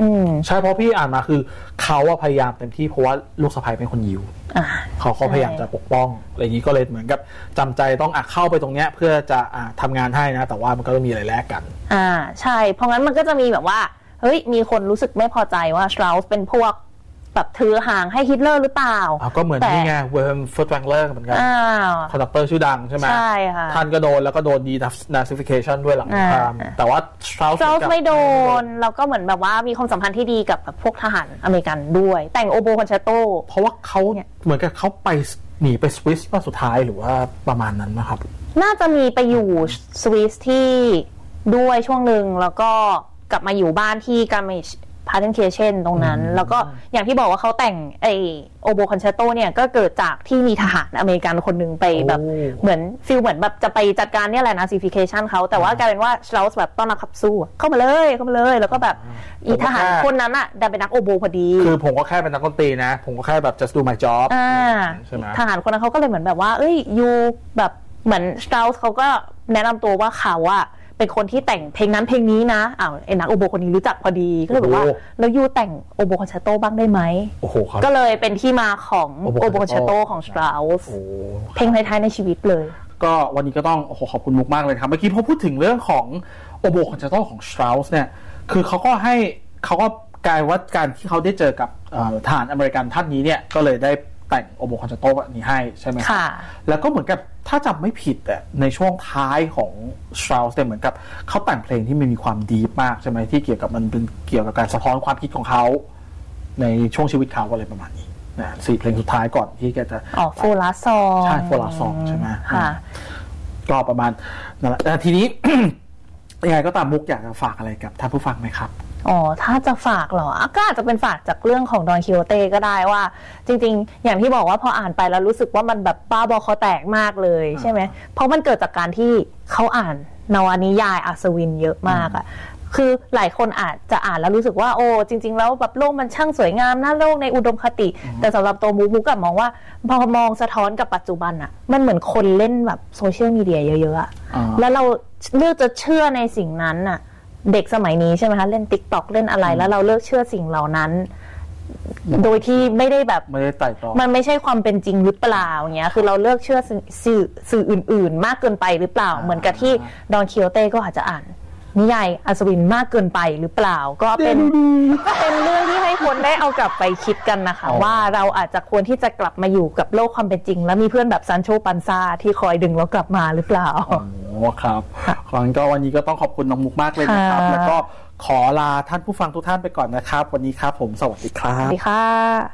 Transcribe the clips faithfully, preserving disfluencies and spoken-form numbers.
ใช่เพราะพี่อ่านมาคือเขาพยายามเต็มที่เพราะว่าลูกสะใภ้เป็นคนยิวเขาเขาพยายามจะปกป้องอะไรอย่างนี้ก็เลยเหมือนกับจำใจต้องอ่ะเข้าไปตรงเนี้ยเพื่อจะอ่ะทำงานให้นะแต่ว่ามันก็ต้องมีอะไรแลกกันอ่าใช่เพราะงั้นมันก็จะมีแบบว่าเฮ้ยมีคนรู้สึกไม่พอใจว่าสตราวส์เป็นพวกแบบถือห่างให้ฮิตเลอร์หรือเปล่าอ๋อก็เหมือนนี่ไงเวิร์มฟอร์ตแวงเลอร์เหมือนกันคอนดักเตอร์ชื่อดังใช่ไหมใช่ค่ะท่านก็โดนแล้วก็โดนดีนาซิฟิเคชันด้วยหลังสงครามแต่ว่าสตราวส์ไม่โดนแล้วก็เหมือนแบบว่ามีความสัมพันธ์ที่ดีกับพวกทหารอเมริกันด้วยแต่งโอโบคอนแชตโตเพราะว่าเขาเหมือนกับเขาไปหนีไปสวิสมาสุดท้ายหรือว่าประมาณนั้นนะครับน่าจะมีไปอยู่สวิสที่ด้วยช่วงหนึ่งแล้วก็กลับมาอยู่บ้านที่กาเมชพาร์เทนเคเชนตรงนั้นแล้วก็อย่างที่บอกว่าเขาแต่งไอโอโบคอนแชตโตเนี่ยก็เกิดจากที่มีทหารอเมริกันคนหนึ่งไปแบบเหมือนฟิลเหมือนแบบจะไปจัดการเนี่ยแหละนาซิฟิเคชันเขาแต่ว่ากลายเป็นว่าสตราวส์แบบต้อนรับขับสู้เข้ามาเลยเข้ามาเลยแล้วก็แบบอีทหารคนนั้นอ่ะดันเป็นนักโอโบพอดีคือผมก็แค่เป็นนักดนตรีนะผมก็แค่แบบ just do my job ใช่ไหมทหารคนนั้นเขาก็เลยเหมือนแบบว่าเอ้ยยูแบบเหมือนสตราวส์เขาก็แนะนำตัวว่าเขาอะเป็นคนที่แต่งเพลงนั้นเพลงนี้นะอ้าวไอ้นักโอโบคนนี้รู้จักพอดีก็เลยบอกว่าแล้วยูแต่งโอโบคอนแชตโตบ้างได้ไหมก็เลยเป็นที่มาของโอโบคอนแชตโตของสตราวส์เพลงท้ายๆในชีวิตเลยก็วันนี้ก็ต้องโอ้โหขอบคุณมุกมากเลยครับเมื่อกี้พอพูดถึงเรื่องของโอโบคอนแชตโตของสตราวส์เนี่ยคือเขาก็ให้เขาก็กลายว่าการที่เขาได้เจอกับทหารอเมริกันท่านนี้เนี่ยก็เลยได้แต่งโอโบคอนแชตโตแบบนี้ให้ใช่ไหมค่ะแล้วก็เหมือนกับถ้าจำไม่ผิดอ่ะในช่วงท้ายของสตราวส์เนี่ยเหมือนกับเขาแต่งเพลงที่มันมีความดีฟมากใช่ไหมที่เกี่ยวกับมันเป็นเกี่ยวกับการสะท้อนความคิดของเขาในช่วงชีวิตเขาอะไรประมาณนี้นะสี่เพลงสุดท้ายก่อนที่แกจะอ๋อโฟลาซองใช่โฟลาซองใช่ไหมค่ะก็ประมาณนั่นแหละแต่ทีนี้ ยังไงก็ตามมุกอยากจะฝากอะไรกับท่านผู้ฟังไหมครับอ๋อถ้าจะฝากเหรอก็อาจจะเป็นฝากจากเรื่องของดอนคิโฮเต้ก็ได้ว่าจริงๆอย่างที่บอกว่าพออ่านไปแล้วรู้สึกว่ามันแบบบ้าบอคอแตกมากเลยใช่ไหมเพราะมันเกิดจากการที่เขาอ่านนวนิยายอัศวินเยอะมากอะคือหลายคนอาจจะอ่านแล้วรู้สึกว่าโอ้จริงๆแล้วแบบโลกมันช่างสวยงามนะโลกในอุดมคติแต่สำหรับตัวมุกมุกกับมองว่าพอมองสะท้อนกับปัจจุบันอะมันเหมือนคนเล่นแบบโซเชียลมีเดียเยอะๆอะแล้วเราเลือกจะเชื่อในสิ่งนั้นอะเด็กสมัยนี้ใช่ไหมคะเล่น TikTok เล่นอะไรแล้วเราเลิกเชื่อสิ่งเหล่านั้นโดยที่ไม่ได้แบบไม่ได้ไต่ตองมันไม่ใช่ความเป็นจริงหรือเปล่าอย่างเงี้ยคือเราเลิกเชื่อสื่อสื่ออื่นๆมากเกินไปหรือเปล่าเหมือนกับที่ดอนคิโฮเต้ก็อาจจะอ่านนิยายอัศวินมากเกินไปหรือเปล่าก็เป็นเป็นเรื่องที่ให้คนได้เอากลับไปคิดกันนะคะว่าเราอาจจะควรที่จะกลับมาอยู่กับโลกความเป็นจริงแล้วมีเพื่อนแบบซันโชปันซาที่คอยดึงเรากลับมาหรือเปล่าโอ้ครับงั้นก็วันนี้ก็ต้องขอบคุณน้องมุกมากเลยนะครับแล้วก็ขอลาท่านผู้ฟังทุกท่านไปก่อนนะครับวันนี้ครับผมสวัสดีครับสวัสดีค่ะ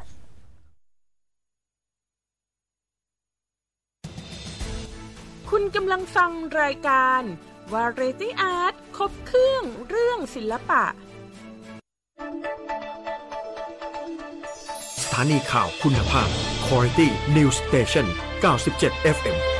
คุณกำลังฟังรายการVariety Art ครบเครื่องเรื่องศิลปะสถานีข่าวคุณภาพ Quality News Station เก้าสิบเจ็ด เอฟ เอ็ม